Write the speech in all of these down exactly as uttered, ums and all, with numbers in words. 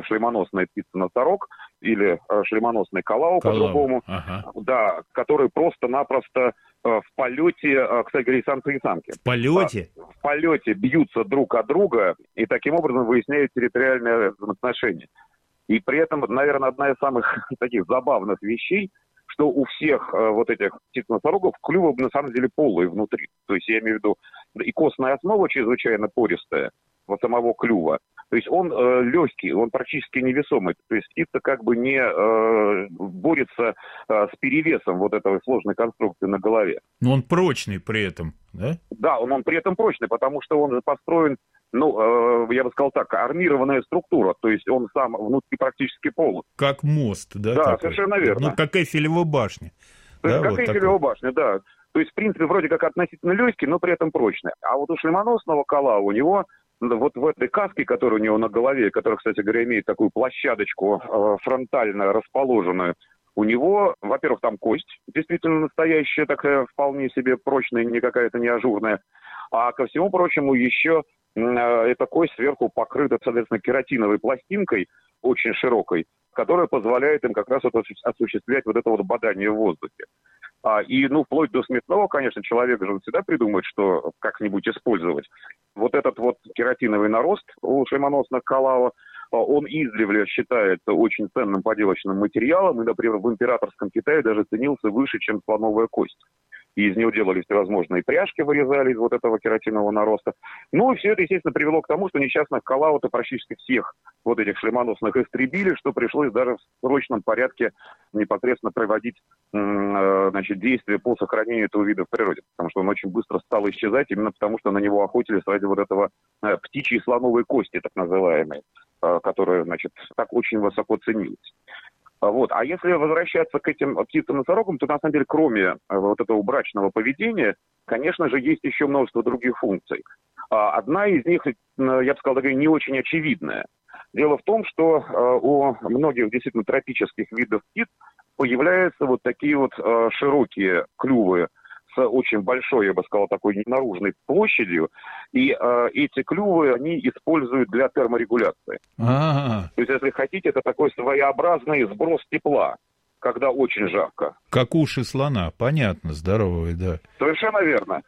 шлемоносная птица-носорог или шлемоносный калау, по-другому, ага. да, которые просто-напросто в полете, кстати говоря, и самцы, и самки. В полете? В полете бьются друг от друга и таким образом выясняют территориальные отношения. И при этом, наверное, одна из самых таких забавных вещей, что у всех э, вот этих птиц-носорогов клювы на самом деле полые внутри. То есть я имею в виду, и костная основа чрезвычайно пористая вот самого клюва. То есть он э, легкий, он практически невесомый. То есть птица как бы не э, борется э, с перевесом вот этой сложной конструкции на голове. Но он прочный при этом, да? Да, он, он при этом прочный, потому что он построен, ну, э, я бы сказал так, армированная структура. То есть он сам внутри практически полый. Как мост, да? Да, такой? Совершенно верно. Ну, как Эйфелева башня. То есть да, как вот Эйфелева башня, да. То есть, в принципе, вроде как относительно легкий, но при этом прочный. А вот у шлемоносного калау у него вот в этой каске, которая у него на голове, которая, кстати говоря, имеет такую площадочку э, фронтально расположенную, у него, во-первых, там кость, действительно настоящая, такая вполне себе прочная, не какая-то не ажурная. А ко всему прочему еще э, эта кость сверху покрыта, соответственно, кератиновой пластинкой, очень широкой, которая позволяет им как раз вот осуществлять вот это вот бадание в воздухе. А, и, ну, вплоть до смешного, конечно, человек же всегда придумает, что как-нибудь использовать. Вот этот вот кератиновый нарост у шлемоносных калау, он издревле считается очень ценным поделочным материалом, и, например, в императорском Китае даже ценился выше, чем слоновая кость. И из него делали всевозможные пряжки, вырезали из вот этого кератинового нароста. Ну, и все это, естественно, привело к тому, что несчастных калау-то практически всех вот этих шлемоносных истребили, что пришлось даже в срочном порядке непосредственно проводить значит, действия по сохранению этого вида в природе. Потому что он очень быстро стал исчезать, именно потому что на него охотились ради вот этого птичьей слоновой кости, так называемой, которая, значит, так очень высоко ценилась. Вот. А если возвращаться к этим птицам-носорогам, то, на самом деле, кроме вот этого брачного поведения, конечно же, есть еще множество других функций. Одна из них, я бы сказал, такая не очень очевидная. Дело в том, что у многих действительно тропических видов птиц появляются вот такие вот широкие клювы с очень большой, я бы сказал, такой наружной площадью, и э, эти клювы они используют для терморегуляции. А-а-а. То есть, если хотите, это такой своеобразный сброс тепла, когда очень жарко. Как уши слона, понятно, здоровые, да. Совершенно верно.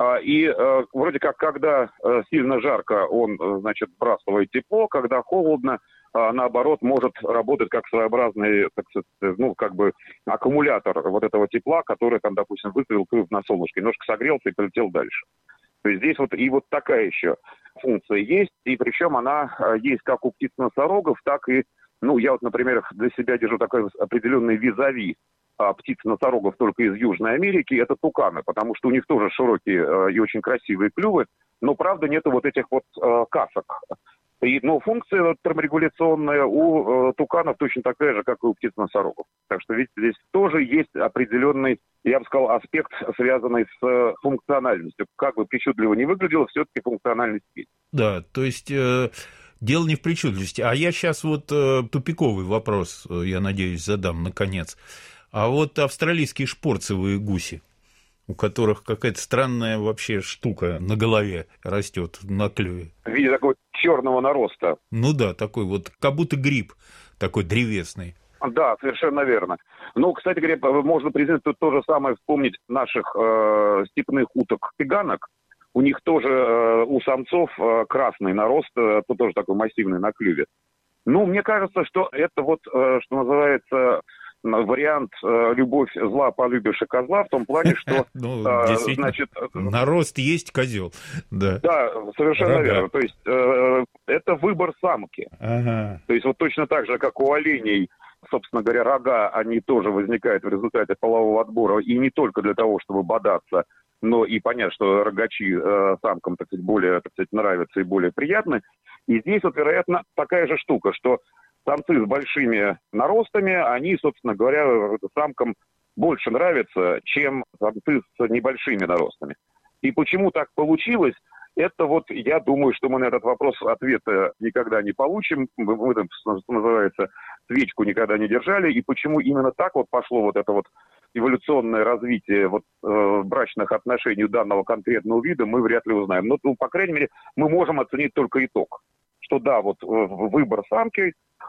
И э, вроде как, когда э, сильно жарко, он, значит, сбрасывает тепло, когда холодно, а наоборот, может работать как своеобразный, так сказать, ну, как бы аккумулятор вот этого тепла, который, там, допустим, выставил клюв на солнышке, немножко согрелся и полетел дальше. То есть здесь вот и вот такая еще функция есть, и причем она есть как у птиц-носорогов, так и, ну, я вот, например, для себя держу такой определенный визави птиц-носорогов только из Южной Америки, это туканы, потому что у них тоже широкие и очень красивые клювы, но, правда, нету вот этих вот касок. И, ну, функция терморегуляционная у э, туканов точно такая же, как и у птиц-носорогов. Так что, видите, здесь тоже есть определенный, я бы сказал, аспект, связанный с э, функциональностью. Как бы причудливо не выглядело, все-таки функциональность есть. Да, то есть э, дело не в причудливости. А я сейчас вот э, тупиковый вопрос, э, я надеюсь, задам наконец. А вот австралийские шпорцевые гуси, у которых какая-то странная вообще штука на голове растет на клюве. В виде такого черного нароста. Ну да, такой вот, как будто гриб такой древесный. Да, совершенно верно. Ну, кстати говоря, можно признать тут то же самое, вспомнить наших э, степных уток-цыганок. У них тоже э, у самцов э, красный нарост, э, тоже такой массивный на клюве. Ну, мне кажется, что это вот, э, что называется, вариант э, «любовь зла, полюбишь и козла» в том плане, что, ну, э, значит... нарост есть козел. Да, да, совершенно Рога. верно. То есть э, это выбор самки. Ага. То есть вот точно так же, как у оленей, собственно говоря, рога, они тоже возникают в результате полового отбора, и не только для того, чтобы бодаться, но и понятно, что рогачи э, самкам, так сказать, более, так сказать, нравятся и более приятны. И здесь вот, вероятно, такая же штука, что самцы с большими наростами, они, собственно говоря, самкам больше нравятся, чем самцы с небольшими наростами. И почему так получилось, это вот, я думаю, что мы на этот вопрос ответа никогда не получим. Мы, мы там, что называется, свечку никогда не держали. И почему именно так вот пошло вот это вот эволюционное развитие вот, э, брачных отношений данного конкретного вида, мы вряд ли узнаем. Но, ну, по крайней мере, мы можем оценить только итог. Что да, вот э, выбор самки